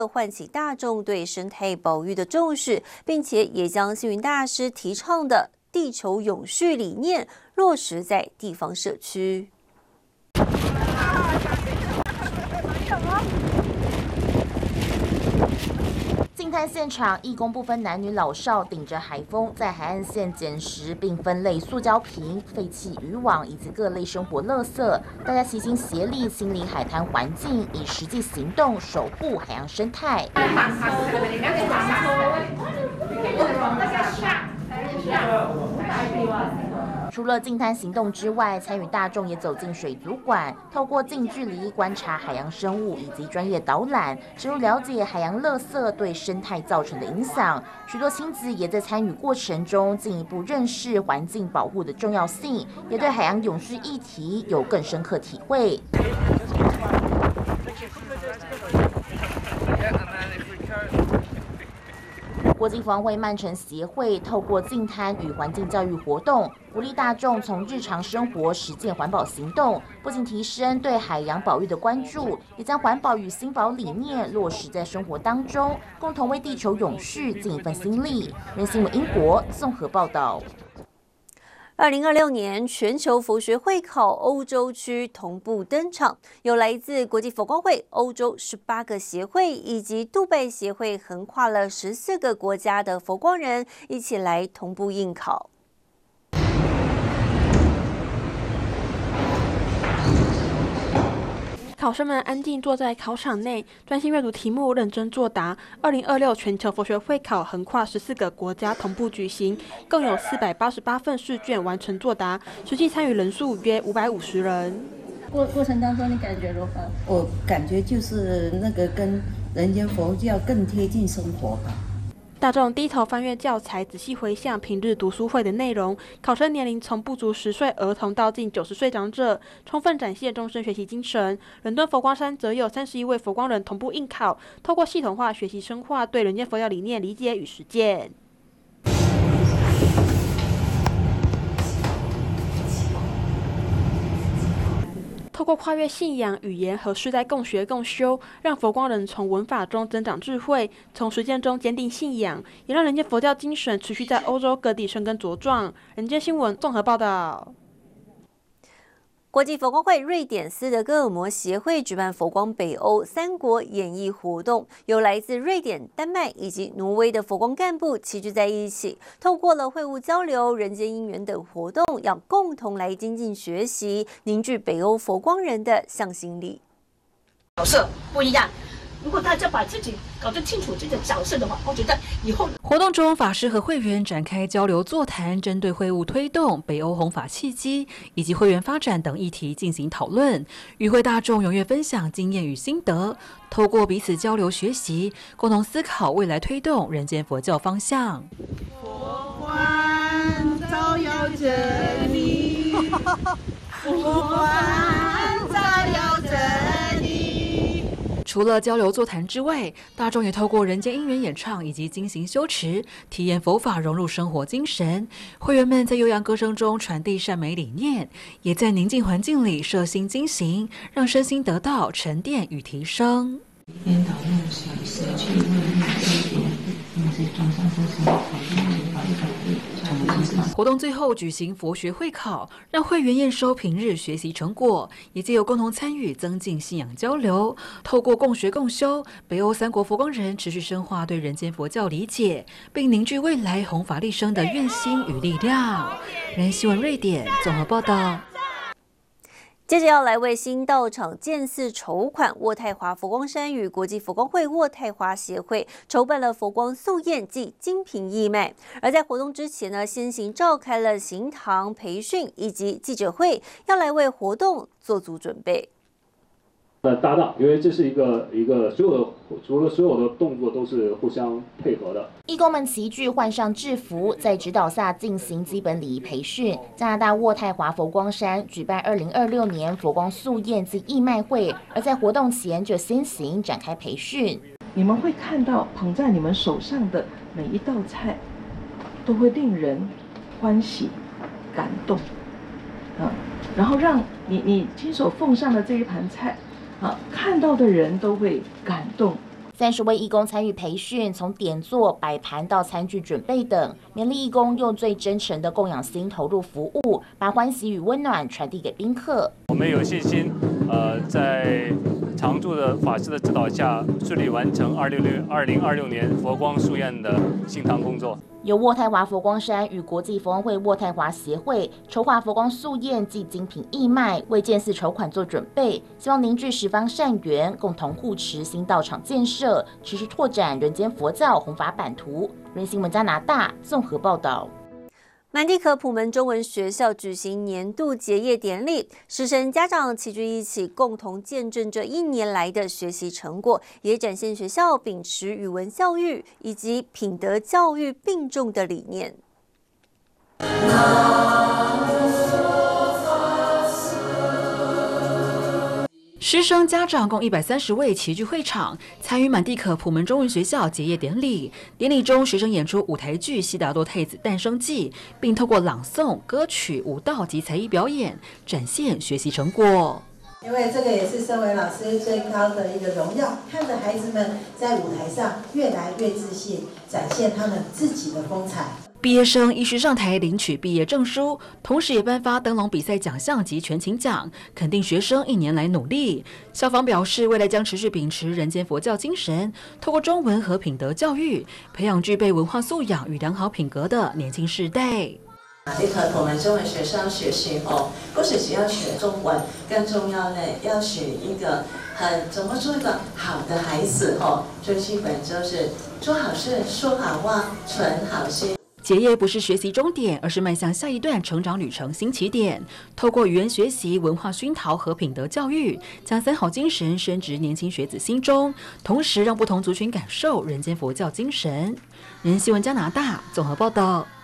唤起大众对生态保育的重视，并且也将星云大师提倡的地球永续理念落实在地方社区。 净滩现场，义工不分男女老少，顶着海风在海岸线捡拾并分类塑胶瓶、废弃渔网以及各类生活垃圾。大家齐心协力清理海滩环境，以实际行动守护海洋生态。除了净滩行动之外，参与大众也走进水族馆，透过近距离观察海洋生物以及专业导览，深入了解海洋垃圾对生态造成的影响。许多亲子也在参与过程中进一步认识环境保护的重要性，也对海洋永续议题有更深刻体会。国际防会曼城协会透过净滩与环境教育活动，鼓励大众从日常生活实践环保行动，不仅提升对海洋保育的关注，也将环保与新保理念落实在生活当中，共同为地球永续尽一份心力。人新闻英国综合报道。 2026年全球佛学会考欧洲区同步登场，有来自国际佛光会、欧洲18个协会以及杜拜协会，横跨了14个国家的佛光人一起来同步应考。 考生们安静坐在考场内，专心阅读题目，认真作答。2026全球佛学会考横跨14个国家同步举行，共有488份试卷完成作答，实际参与人数约550人。 过程当中你感觉如何？我感觉就是那个跟人间佛教更贴近生活吧。 大众低头翻阅教材，仔细回想平日读书会的内容。考生年龄从不足10岁儿童到近90岁长者，充分展现终身学习精神。伦敦佛光山则有31位佛光人同步应考，透过系统化学习深化对人间佛教理念理解与实践。透过跨越信仰、语言和世代共学共修，让佛光人从文法中增长智慧，从实践中坚定信仰，也让人间佛教精神持续在欧洲各地生根茁壮。人间新闻综合报道。 国际佛光会瑞典斯德哥尔摩协会举办佛光北欧3国演艺活动，有来自瑞典、丹麦以及挪威的佛光干部齐聚在一起，透过了会晤交流、人间姻缘等活动，要共同来精进学习，凝聚北欧佛光人的向心力。 角色不一样。如果大家把自己搞得清楚这个角色的话，我觉得以后活动中，法师和会员展开交流座谈，针对会务推动、北欧弘法契机以及会员发展等议题进行讨论，与会大众踊跃分享经验与心得，透过彼此交流学习，共同思考未来推动人间佛教方向。 佛光照耀着你，佛光照耀着你。 除了交流座谈之外，大众也透过人间姻缘演唱以及精行修持，体验佛法融入生活精神。会员们在悠扬歌声中传递善美理念，也在宁静环境里摄心精行，让身心得到沉淀与提升。 颠倒梦想，舍去妄念悲别，用这众生都是考虑法律法律。 活动最后举行佛学会考，让会员验收平日学习成果，也借由共同参与增进信仰交流。透过共学共修，北欧3国佛光人持续深化对人间佛教理解，并凝聚未来弘法利生的愿心与力量。人新闻瑞典综合报道。 接着要来为新道场建寺筹款，渥太华佛光山与国际佛光会渥太华协会筹办了佛光素宴暨精品义卖。而在活动之前呢，先行召开了行堂培训以及记者会，要来为活动做足准备。 搭档，因为这是一个所有的动作都是互相配合的。 义工们齐聚换上制服，在指导下进行基本礼仪培训。加拿大渥太华佛光山举办2026年佛光素宴及义卖会，而在活动前就先行展开培训。 你们会看到捧在你们手上的每一道菜，都会令人欢喜、感动，然后让你亲手奉上的这一盘菜。看到的人都会感动。 30位义工参与培训，从点座、摆盘到餐具准备等，勉励义工用最真诚的供养心投入服务，把欢喜与温暖传递给宾客。 我们有信心，在常驻的法师的指导下，顺利完成2026年佛光书院的新堂工作。 由渥太华佛光山与国际佛光会渥太华协会筹划佛光素宴暨精品义卖，为建寺筹款做准备，希望凝聚十方善缘，共同护持新道场建设，持续拓展人间佛教弘法版图。人新闻加拿大综合报道。 满地可普门中文学校举行年度结业典礼，师生家长齐聚一起，共同见证这1年来的学习成果，也展现学校秉持语文教育以及品德教育并重的理念。 师生家长共130位齐聚会场，参与满地可普门中文学校结业典礼。典礼中，学生演出舞台剧《悉达多太子诞生记》，并透过朗诵、歌曲、舞蹈及才艺表演，展现学习成果。 因为这个也是身为老师最高的一个荣耀，看着孩子们在舞台上越来越自信，展现他们自己的风采。 毕业生依序上台领取毕业证书，同时也颁发灯笼比赛奖项及全勤奖，肯定学生1年来努力。校方表示，未来将持续秉持人间佛教精神，透过中文和品德教育，培养具备文化素养与良好品格的年轻世代。 满地可普门中文学校学习不是只要学中文，更重要的要学一个怎么做一个好的孩子最基本就是做好事、说好话、存好心。 结业不是学习终点，而是迈向下一段成长旅程新起点。透过语言学习、文化熏陶和品德教育，将3好精神深植年轻学子心中，同时让不同族群感受人间佛教精神。人新闻加拿大综合报道。